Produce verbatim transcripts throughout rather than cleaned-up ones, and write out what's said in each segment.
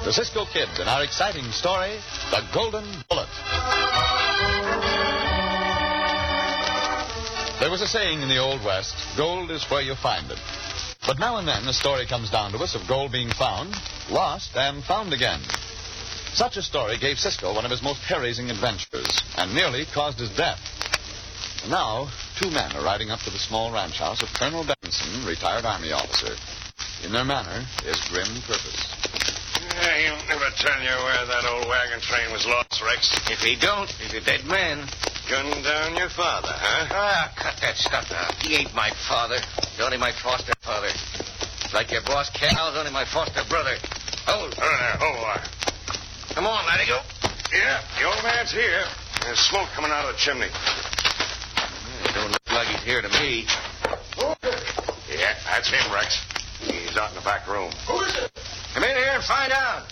the Cisco Kid in our exciting story, The Golden Bullet. There was a saying in the Old West, gold is where you find it. But now and then a story comes down to us of gold being found, lost, and found again. Such a story gave Cisco one of his most hair-raising adventures and nearly caused his death. And now, two men are riding up to the small ranch house of Colonel Benson, retired Army officer. In their manner is grim purpose. Yeah, he'll never tell you where that old wagon train was lost, Rex. If he don't, he's a dead man. Gunned down your father, huh? Ah, cut that stuff out. He ain't my father. He's only my foster father. Like your boss Cal's only my foster brother. Hold. Hold there, hold on. Come on, laddie, go. Yeah, the old man's here. There's smoke coming out of the chimney. It don't look like he's here to me. Yeah, that's him, Rex. He's out in the back room. Who is it? Come in here and find out.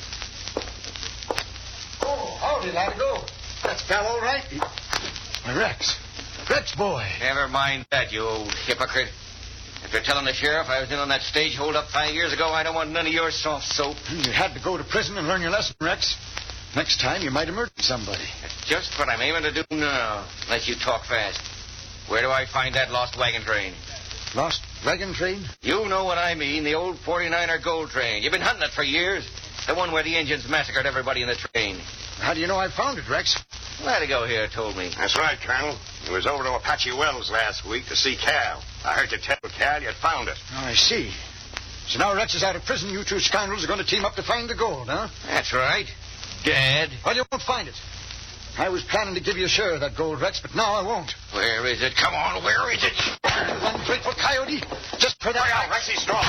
Oh, howdy, laddie, go. That's Cal, all right. My Rex. Rex, boy. Never mind that, you old hypocrite. After telling the sheriff I was in on that stage hold-up five years ago, I don't want none of your soft soap. You had to go to prison and learn your lesson, Rex. Next time, you might have murdered somebody. That's just what I'm aiming to do now, unless you talk fast. Where do I find that lost wagon train? Lost wagon train? You know what I mean, the old forty-niner gold train. You've been hunting it for years. The one where the Indians massacred everybody in the train. How do you know I found it, Rex? Laddie go here told me. That's right, Colonel. He was over to Apache Wells last week to see Cal. I heard you tell Cal you'd found it. Oh, I see. So now Rex is out of prison. You two scoundrels are going to team up to find the gold, huh? That's right. Dad. Well, you won't find it. I was planning to give you a share of that gold, Rex, but now I won't. Where is it? Come on, where is it? One grateful coyote. Just for that. Look out, Rex, he's strong.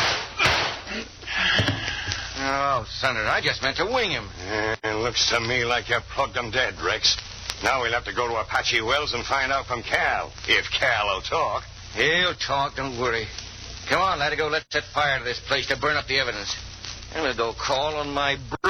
Oh, Senator, I just meant to wing him. It looks to me like you plugged him dead, Rex. Now we'll have to go to Apache Wells and find out from Cal, if Cal will talk. He'll talk, don't worry. Come on, laddie, go. Let's set fire to this place to burn up the evidence. And we'll go call on my brother.